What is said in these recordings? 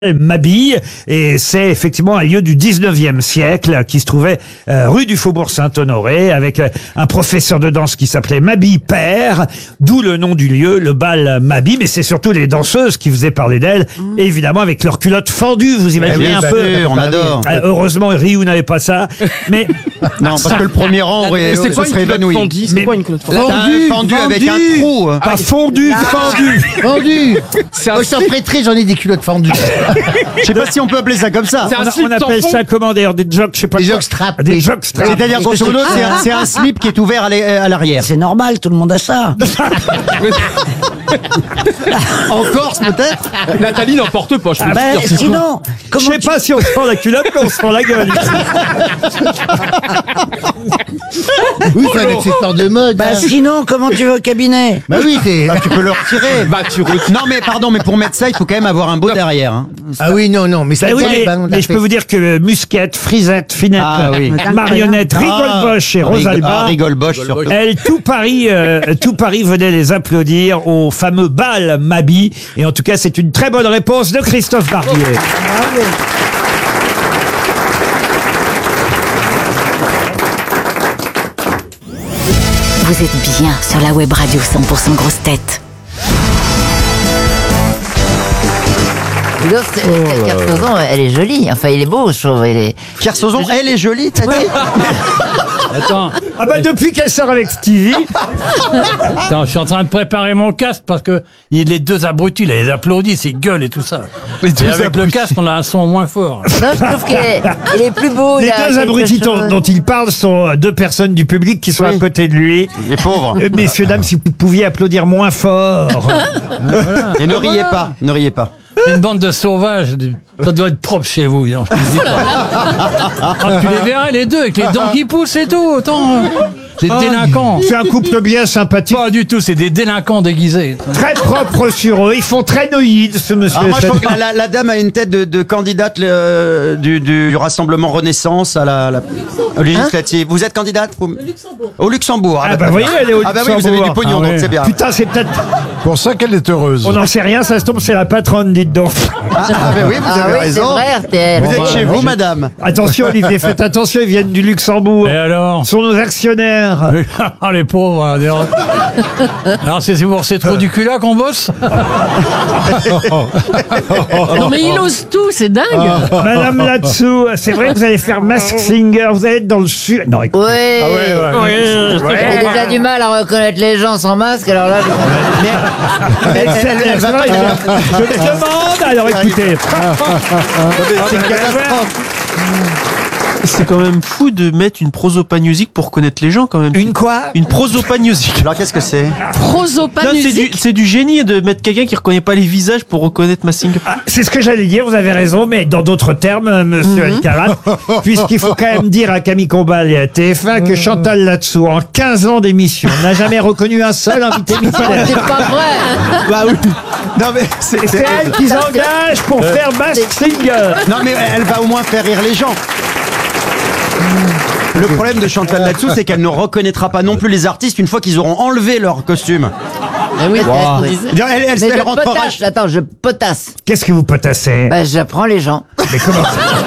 m'habille, et c'est effectivement un lieu du 19e siècle qui se trouvait rue du Faubourg Saint-Honoré, avec un professeur de danse qui s'appelait Mabille Père, d'où le nom du lieu, le bal Mabille. Mais c'est surtout les danseuses qui faisaient parler d'elles, et évidemment avec leurs culottes fendues, vous imaginez un peu. On adore. Heureusement Riou n'avait pas ça, mais non, parce que le premier rang c'est quoi serait une culotte évanoui. fendue? C'est quoi une culotte fendue? Fendu avec un trou. pas fondu, fendu. Fendu. C'est un Moi, je t'en prêterai, j'en ai des culottes fendues. Je sais pas si on peut appeler ça comme ça. C'est un slip On appelle tampon. ça comment d'ailleurs, des jogs, je sais pas. Des quoi. jockstraps. Des jockstraps. C'est-à-dire grosso modo, c'est un slip qui est ouvert à l'arrière. C'est normal, tout le monde a ça. En Corse peut-être. Nathalie n'en porte pas, je peux te Ben, dire. sinon, Je comment sais pas si on sent la culotte, mais on sent la gueule. Oui, c'est un accessoire de mode. Bah sinon, comment tu vas au cabinet? Bah oui, Tu peux le retirer. Bah, tu retires. Non mais pardon, mais pour mettre ça, il faut quand même avoir un beau derrière. Hein. Ah oui, non, mais ça Ben oui, tient les mais, ballons mais je peux vous dire que Musquette, Frisette, Finette, Ah oui. Marionnette, Rigolboche et Rosalba, Rigolboche surtout. elle, tout Paris venait les applaudir au fameux bal Mabille. Et en tout cas, c'est une très bonne réponse de Christophe Barbier. Vous êtes bien sur la web radio 100% grosse tête. Kersozon, elle est jolie. Enfin, il est beau, je trouve. Pierre Sauzon, elle est jolie, t'as dit. Attends, Ah bah depuis qu'elle sort avec Stevie, attends, je suis en train de préparer mon casque parce que les deux abrutis, là, ils applaudissent, ils gueulent et tout ça. Et avec le casque, on a un son moins fort. Non, je trouve qu'il est plus beau. les il a deux quelque abrutis chose. dont il parle sont deux personnes du public qui sont à côté de lui. Les pauvres. Messieurs, dames, si vous pouviez applaudir moins fort. Et ne riez pas, ne riez pas. Une bande de sauvages, ça doit être propre chez vous. Non, je te dis pas. Ah, tu les verrais les deux avec les dents qui poussent et tout. Attends, c'est des délinquants. C'est un couple bien sympathique, Pas du tout, c'est des délinquants déguisés. très propre sur eux. Ils font très noïdes, ce monsieur. Alors moi je trouve que la dame a une tête de candidate du Rassemblement Renaissance à la législative. Vous êtes candidate au Luxembourg. Ah bah vous voyez, elle est au Ah bah oui, vous avez du Luxembourg. pognon, Ah donc oui. c'est bien. Putain, c'est peut-être... Pour ça qu'elle est heureuse. On n'en sait rien, ça se tombe, c'est la patronne, dites donc. Ah bah oui, vous Ah avez oui, c'est raison. vrai, RTL. Vous êtes chez vous, madame. Attention, Olivier, faites attention, ils viennent du Luxembourg. Et alors? Ce sont nos actionnaires. Ah, les pauvres. Hein, alors, c'est pour ces trous du cul là qu'on bosse? Non mais il ose tout, c'est dingue. Madame là-dessous, c'est vrai que vous allez faire Mask Singer, vous allez être dans le sud. Non, écoute. Oui. J'ai déjà du mal à reconnaître les gens sans masque, alors là. Elle va pas. Je me demande, alors écoutez. C'est une catastrophe. C'est quand même fou de mettre une prosopagnosie pour connaître les gens quand même. Une quoi? Une prosopagnosie. Alors qu'est-ce que c'est? Prosopanusique. C'est du génie de mettre quelqu'un qui reconnaît pas les visages pour reconnaître Massinger. Ah, c'est ce que j'allais dire, vous avez raison, mais dans d'autres termes, monsieur Alcarat, puisqu'il faut quand même dire à Camille Combal et à TF1 que Chantal là-dessous, en 15 ans d'émission, n'a jamais reconnu un seul invité mystère. C'est pas vrai. Bah oui. Non mais c'est C'est elle qu'ils engagent pour faire Mask Singer. Non mais elle va au moins faire rire les gens. Le problème de Chantal là-dessous, c'est qu'elle ne reconnaîtra pas non plus les artistes une fois qu'ils auront enlevé leur costume. Oui, Elle mais je rentrera. potasse, attends, je potasse. Qu'est-ce que vous potassez? Bah, j'apprends les gens. Mais comment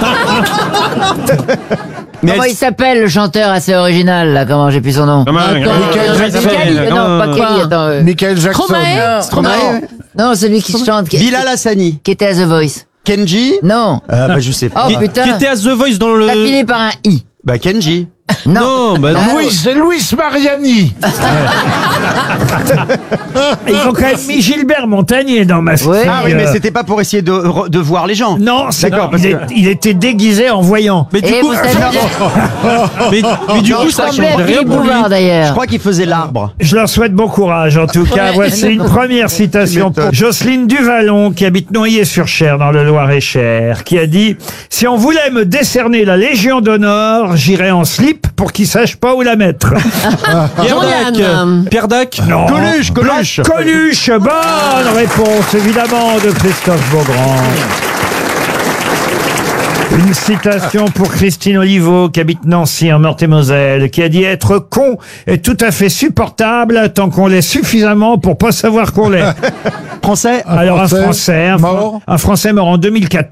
Comment il s'appelle le chanteur assez original là? Comment j'ai plus son nom? Michael Jackson. Non, pas Kelly, attends. Michael Jackson. Non, non, celui qui chante, qui Bilal Hassani, était à The Voice. Kenji. Non. Bah je sais pas. Oh putain. Qui était à The Voice dans le. Ça finit par un I. Bah Kenji. Non. bah non. C'est Luis Mariani. Ils ont quand même mis Gilbert Montagnier dans Mask Ouais. Singer. Ah oui, mais c'était pas pour essayer de voir les gens. Non, c'est D'accord, parce que- il était déguisé en voyant. Mais du Et coup, vous savez, mais du non, coup, je ça ressemblais à change rien Philippe pour lui. Bouvard Je d'ailleurs. crois qu'il faisait l'arbre. Je leur souhaite bon courage, en tout cas. Voici une première citation pour Jocelyne Duvallon, qui habite Noyer-sur-Cher, dans le Loir-et-Cher, qui a dit « Si on voulait me décerner la Légion d'honneur, j'irais en slip pour qu'ils sachent pas où la mettre. Jean-Yann. Pierre Dac. » Non. Coluche. Coluche, bonne réponse, évidemment, de Christophe Beaugrand. Une citation pour Christine Oliveau, qui habite Nancy, en Meurthe-et-Moselle, qui a dit « Être con est tout à fait supportable tant qu'on l'est suffisamment pour pas savoir qu'on l'est. » Français. Alors un Français mort. un Français mort en 2014.